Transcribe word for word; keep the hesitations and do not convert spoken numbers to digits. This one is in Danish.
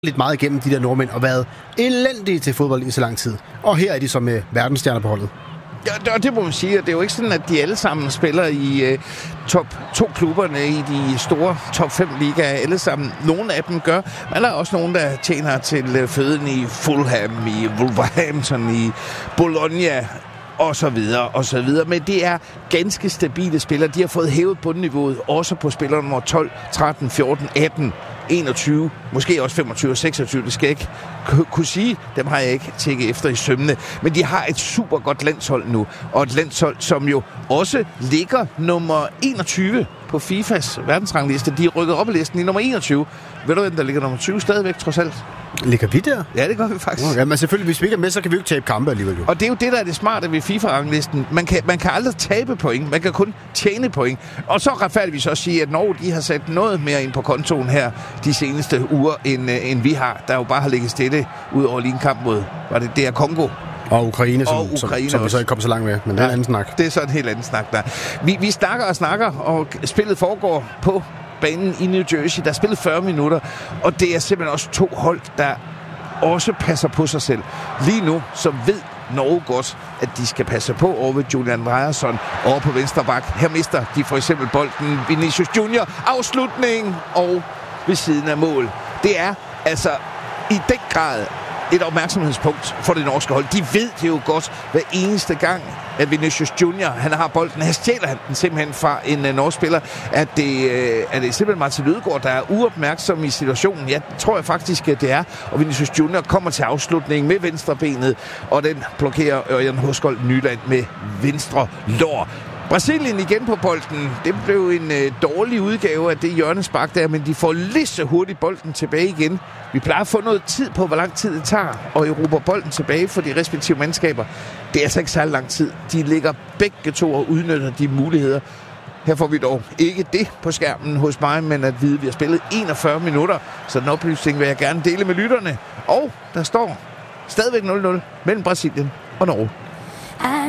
lidt meget igennem de der nordmænd og været elendige til fodbold i så lang tid. Og her er de så med verdensstjerner på holdet. Ja, det må man sige. Det er jo ikke sådan, at de alle sammen spiller i uh, top to klubberne i de store top fem ligaer. Alle sammen. Nogle af dem gør. Men der er også nogen, der tjener til uh, føden i Fulham, i Wolverhampton, i Bologna og så videre, og så videre. Men det er ganske stabile spillere. De har fået hævet bundniveauet også på spillere nummer tolv, tretten, fjorten, atten, enogtyve, måske også femogtyve og seksogtyve, det skal jeg ikke kunne sige. Dem har jeg ikke tjekket efter i sømmene. Men de har et super godt landshold nu. Og et landshold, som jo også ligger nummer enogtyve på FIFAs verdensrangliste. De er rykket op i listen i nummer enogtyve. Ved du, hvem der ligger nummer tyve stadigvæk, trods alt? Ligger vi der? Ja, det gør vi faktisk. Okay, men selvfølgelig, hvis vi ikke er med, så kan vi jo ikke tabe kampe alligevel. Jo. Og det er jo det, der er det smarte ved FIFA-ranglisten. Man kan, man kan aldrig tabe point. Man kan kun tjene point. Og så retfærdigvis også sige, at Norge, de har sat noget mere ind på kontoen her de seneste uger, end, end vi har. Der jo bare har ligget stille ud over lige en kamp mod, var det det er Kongo. Og Ukraine, som, og Ukraine som, som vi så ikke kommer så langt med. Men det er en anden snak. Det er så en helt anden snak, der. Vi, vi snakker og snakker, og spillet foregår på banen i New Jersey. Der er spillet fyrre minutter, og det er simpelthen også to hold, der også passer på sig selv. Lige nu, så ved Norge godt, at de skal passe på over ved Julian Ryerson over på venstre bak. Her mister de for eksempel bolden. Vinicius Junior afslutning og ved siden af mål. Det er altså i den grad et opmærksomhedspunkt for det norske hold. De ved det jo godt hver eneste gang, at Vinicius Junior han har bolden. Her stjæler han den simpelthen fra en uh, norsk spiller. At det, uh, at det simpelthen Martin Ødegaard, der er uopmærksom i situationen. Ja, det tror jeg faktisk, at det er. Og Vinicius Junior kommer til afslutningen med venstre benet, og den blokerer Ørjan Hoskold Nyland med venstre lår. Brasilien igen på bolden. Det blev en øh, dårlig udgave af det hjørnespark der, men de får lige så hurtigt bolden tilbage igen. Vi plejer at få noget tid på, hvor lang tid det tager at erobre bolden tilbage for de respektive mandskaber. Det er altså ikke særlig lang tid. De ligger begge to og udnytter de muligheder. Her får vi dog ikke det på skærmen hos mig, men at vide, at vi har spillet enogfyrre minutter. Så den oplysning vil jeg gerne dele med lytterne. Og der står stadigvæk nul nul mellem Brasilien og Norge.